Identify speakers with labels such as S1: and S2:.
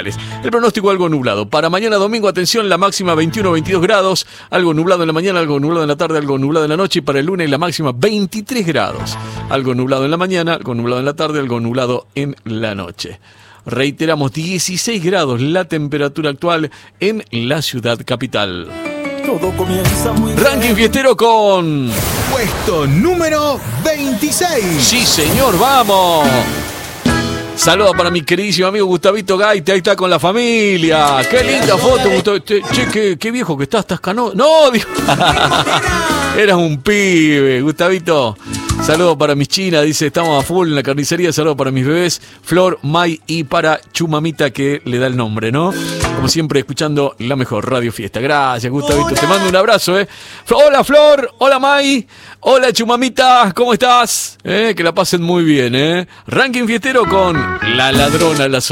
S1: locales. El pronóstico algo nublado. Para mañana domingo, atención, la máxima 21-22 grados. Algo nublado en la mañana, algo nublado en la tarde, algo nublado en la noche. Y para el lunes la máxima 23 grados. Algo nublado en la mañana, algo nublado en la tarde, algo nublado en la noche. Reiteramos, 16 grados la temperatura actual en la ciudad capital.
S2: Todo comienza muy bien.
S1: Ranking fiestero con...
S3: Puesto número 26.
S1: Sí, señor, vamos. Saludos para mi queridísimo amigo Gustavito Gaite, ahí está con la familia. Qué linda foto, Gustavo. Che, qué viejo que estás canoso. No, dijo. Eras un pibe, Gustavito. Saludos para mis chinas, dice, estamos a full en la carnicería. Saludos para mis bebés, Flor, May y para Chumamita, que le da el nombre, ¿no? Como siempre, escuchando la mejor Radio Fiesta. Gracias, Gustavito. Hola. Te mando un abrazo, Hola, Flor. Hola, May. Hola, Chumamita. ¿Cómo estás? Que la pasen muy bien, Ranking fiestero con La Ladrona, la